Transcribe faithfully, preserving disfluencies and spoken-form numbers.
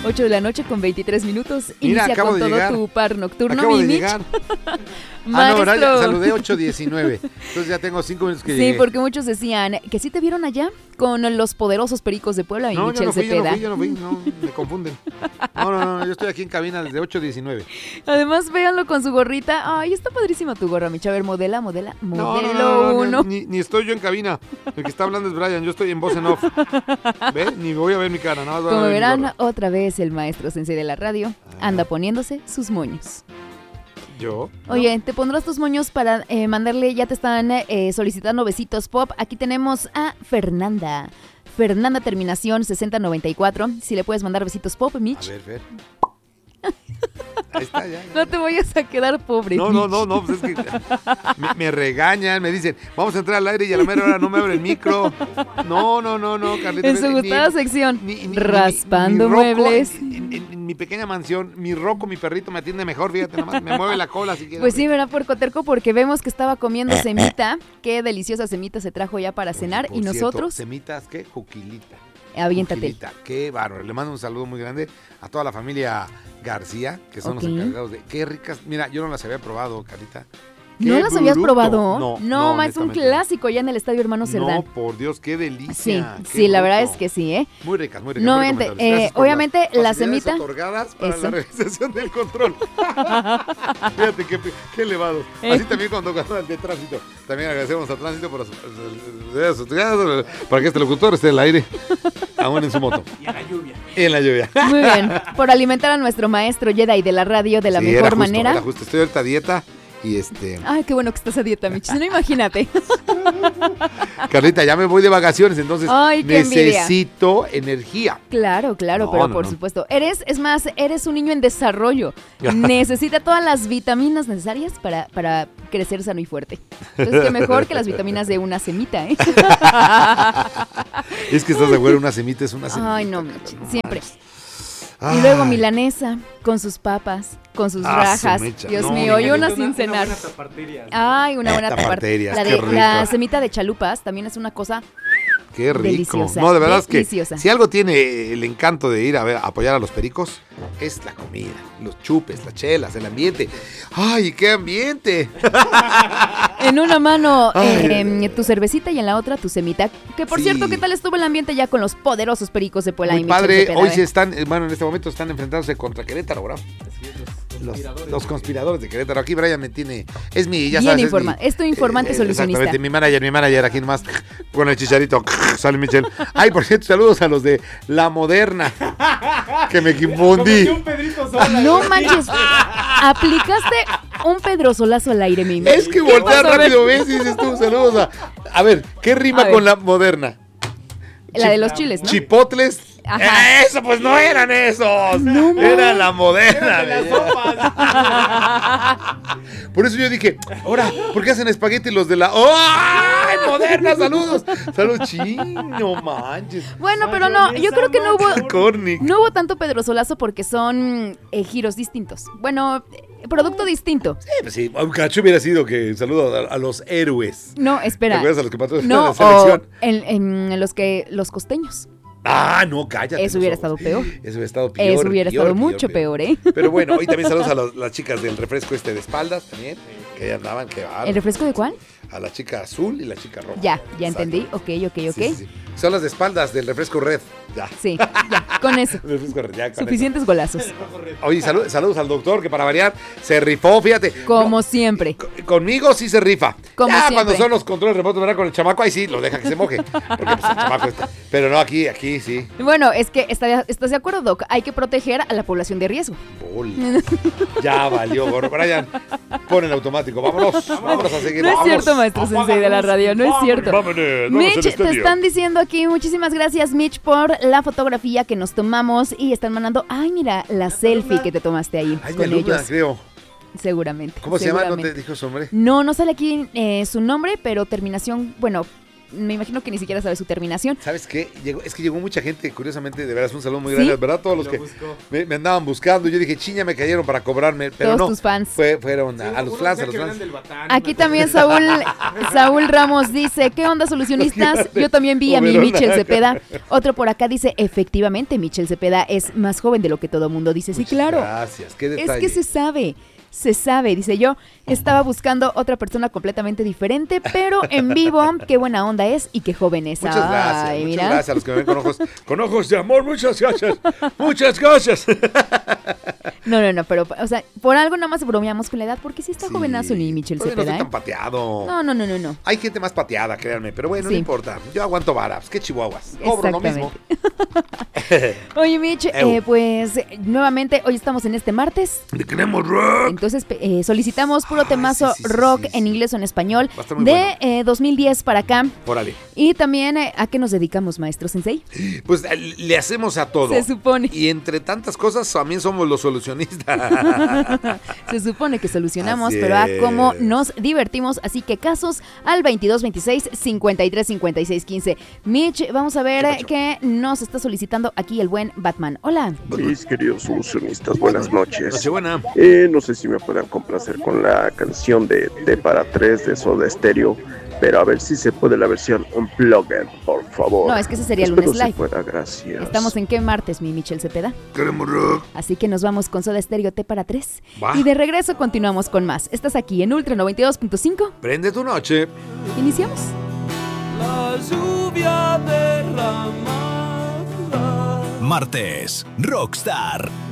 ocho de la noche con veintitrés minutos. Mira, Inicia acabo con de todo llegar. tu par nocturno, Acabo mi de Mitch. llegar. Ah, no, Maestro. ¿verdad? Ya saludé ocho diecinueve. Entonces ya tengo cinco minutos que Sí, llegué. porque muchos decían que sí te vieron allá con los poderosos Pericos de Puebla y No, yo Michelle no fui, yo no Cepeda. fui, yo no fui, no, me confunden. No, no, no, yo estoy aquí en cabina desde ocho diecinueve. Además, véanlo con su gorrita. Ay, está padrísima tu gorra, Micha. A ver, modela, modela, No, modelo no, no, no, uno. Ni, ni estoy yo en cabina. El que está hablando es Brian, yo estoy en voz en off. ¿Ve? Ni voy a ver mi cara, nada más voy a Como ver mi verán, gorra. otra vez el maestro sensei de la radio anda poniéndose sus moños. ¿Yo? Oye, te pondrás tus moños para eh, mandarle, ya te están eh, solicitando besitos pop. Aquí tenemos a Fernanda. Fernanda, terminación sesenta noventa y cuatro. Si le puedes mandar besitos pop, Mitch. A ver, ver. Ahí está, ya. ya. No te vayas a quedar pobre, No, no, Mitch. no, no, pues es que me, me regañan, me dicen, vamos a entrar al aire y a la mera hora no me abre el micro. No, no, no, no, Carlita. En su ni- gustada sección, ni- ni- ni- raspando mi- mi Rocco, muebles. En, en- en- en mi pequeña mansión, mi Rocco, mi perrito, me atiende mejor, fíjate, nomás me mueve la cola si quieres. Pues sí, verá por Coterco, porque vemos que estaba comiendo semita. Qué deliciosa semita se trajo ya para cenar. Por Y cierto, nosotros, semitas, ¿qué? Juquilita. aviéntate. Juquilita, qué bárbaro. Le mando un saludo muy grande a toda la familia García, que son Ok. los encargados de... Qué ricas. Mira, yo no las había probado, Carlita. ¿No Qué las habías bruto. probado? No, No, no, ma, es un honestamente no. clásico ya en el Estadio Hermano Cerdán. No, por Dios, qué Sí, delicia. qué sí, la verdad bruto. es que sí, ¿eh? Muy ricas, muy ricas. No, muy mente, recomendables. eh, Gracias por obviamente, las la facilidades semita- otorgadas para Eso. la realización del control. Fíjate qué, qué elevado. Eh. Así también cuando cuando de tránsito. También agradecemos a tránsito por su- para que este locutor esté al aire, aún en su moto. Y a la lluvia. Y en la lluvia. Muy bien, por alimentar a nuestro maestro Jedi de la radio de la Sí, era mejor justo, manera. era justo. Estoy ahorita a dieta y este... Ay, qué bueno que estás a dieta, Mitch. No, imagínate. Carlita, ya me voy de vacaciones, entonces Ay, qué envidia. necesito energía. Claro, claro, No, pero no, por no. supuesto. Eres, es más, eres un niño en desarrollo. Necesita todas las vitaminas necesarias para, para crecer sano y fuerte. Entonces, qué mejor que las vitaminas de una semita, ¿eh? Es que estás de acuerdo, una semita es una semita. Ay, no, cabrón, Mitch, no siempre. manches. Y luego Ay. milanesa, con sus papas, con sus Ah, su rajas. mecha. Dios No, mío, y Miguelito, una Una- sin una cenar. buena tapartería. Ay, una buena Taparterias, tapar. La, qué de, la rico. semita de chalupas también es una cosa. Qué rico. Deliciosa, No, de verdad deliciosa. es que si algo tiene el encanto de ir a ver a apoyar a los pericos, es la comida, los chupes, las chelas, el ambiente. ¡Ay, qué ambiente! En una mano Ay. eh, tu cervecita y en la otra tu semita. Que por Sí. cierto, ¿qué tal estuvo el ambiente ya con los poderosos pericos de Puebla y Muy Michelle padre. Cepeda, Hoy eh? sí están, eh, bueno, en este momento están enfrentándose contra Querétaro, ¿verdad? Así es, los Los, conspiradores. los conspiradores de Querétaro. Aquí Brian me tiene, es mi, ya Bien sabes, informa- es, mi, es tu informante solucionista. Exactamente, mi manager, mi manager, aquí nomás con el chicharito, sale Michelle. Ay, por cierto, saludos a los de La Moderna, que me confundí. Como un Pedrito Sola. No manches, aplicaste un Pedro Solazo al aire, mi Es que ¿Qué voltear pasó? A ver, rápido, ves y dices tú, saludos a... A ver, ¿qué rima A ver. con La Moderna? La de los chiles, ¿no? Chipotles. Ajá. Eso, pues no eran esos. No, Era La Moderna. Eran de las sopas. Por eso yo dije, ahora, ¿por qué hacen espagueti los de la... ¡Ay, Moderna! ¡Saludos! ¡Saludos! ¡Chino, manches! Bueno, pero no, yo creo que no hubo, Cornic. no hubo tanto Pedro Solazo porque son eh, giros distintos. Bueno, eh, producto distinto. Sí, pues sí, un cacho hubiera sido que saludo a, a los héroes. No, ¿Te espera. acuerdas a los que patrocinan No, la o selección? en, en los que los costeños. Ah, no, cállate. Eso los hubiera ojos. estado peor. Eso hubiera estado peor. Eso hubiera peor, estado peor, mucho peor, ¿eh? Pero bueno, hoy también saludos a los- las chicas del refresco este de espaldas también, que ya andaban, que bárbaro. ¿El refresco de cuál? A la chica azul y la chica roja. Ya, ya Exacto. entendí. Ok, ok, ok. Sí, sí, sí. Son las de espaldas del refresco red. Ya. Sí, ya, con eso. El refresco red, ya con Suficientes golazos. eso. Oye, salud- saludos al doctor que para variar se rifó, fíjate. Como No, siempre. co- conmigo sí se rifa. Como ya siempre. cuando son los controles remotos, ¿verdad? Con el chamaco, ahí sí, lo deja que se moje. Porque pues el chamaco está. Pero no, aquí, aquí sí. Bueno, es que está- estás de acuerdo, Doc. Hay que proteger a la población de riesgo. Bol. Ya valió, gorro. Brian, pon el automático. Vámonos, vámonos a seguir. No es Vámonos. cierto, maestro Sensei de la radio, no es cierto. Vámonos, vámonos al Mitch, te estudio. están diciendo aquí, muchísimas gracias, Mitch, por la fotografía que nos tomamos y están mandando, ay, mira, la selfie que te tomaste ahí Ay, mi con alumna, ellos. creo. Seguramente. ¿Cómo se llama? ¿No seguramente. te dijo su nombre? No, no sale aquí eh, su nombre, pero terminación, bueno, me imagino que ni siquiera sabe su terminación. ¿Sabes qué? Llegó, es que llegó mucha gente, curiosamente, de veras, un saludo muy ¿Sí? grande, ¿verdad? Todos los Lo que buscó. me, me andaban buscando. Yo dije, chiña, me cayeron para cobrarme, pero Todos no. tus fans. Fue, fueron Sí, a, a los unos fans, decían a los que venían fans. del Batán, Aquí una también cosa Saúl, Saúl Ramos dice, ¿qué onda solucionistas? Yo también vi a mi Oberón. Michel Cepeda. Otro por acá dice, efectivamente, Michel Cepeda es más joven de lo que todo mundo dice. Sí, Muchas claro. Gracias, qué Es detalle. que se sabe, se sabe, dice yo. Estaba buscando otra persona completamente diferente, pero en vivo, qué buena onda es y qué joven es. Muchas gracias, Ay, muchas mira. gracias a los que me ven con ojos, con ojos de amor, muchas gracias, muchas gracias. No, no, no, pero, o sea, por algo nada más bromeamos con la edad, porque sí está Sí, jovenazo el Michel todavía no Cepeda, estoy ¿eh? tan pateado. No, no, no, no, no. Hay gente más pateada, créanme, pero bueno, Sí. no importa. Yo aguanto vara, pues qué chihuahuas. Cobro lo mismo. Oye, Mitch, Ew. eh, pues nuevamente hoy estamos en este martes. Le queremos rock. Entonces eh, solicitamos puro Ay, temazo sí, sí, sí, rock sí, sí. en inglés o en español Va a estar muy de bueno. eh, dos mil diez para acá. Órale. Y también eh, ¿a qué nos dedicamos, maestro Sensei? Pues eh, le hacemos a todo. Se supone. Y entre tantas cosas, también somos los solucionistas. Se supone que solucionamos, Así pero a es. cómo nos divertimos. Así que casos al veintidós veintiséis cincuenta y tres cincuenta y seis quince. Mitch, vamos a ver ¿Qué eh, pasó? qué nos está solicitando aquí el buen Batman. Hola. Mis queridos solucionistas, buenas noches. Nochebuena. Eh, no sé si me puedan complacer con la canción de T para tres de Soda Stereo, pero a ver si se puede la versión Unplugged, por favor. No, es que ese sería Espero lunes se live. pueda, gracias. ¿Estamos en qué martes, mi Michel Cepeda? Queremos rock. Así que nos vamos con Soda Stereo T para tres. Va. Y de regreso continuamos con más. Estás aquí en Ultra noventa y dos punto cinco. Prende tu noche. Iniciamos. La lluvia derramada. Martes, Rockstar.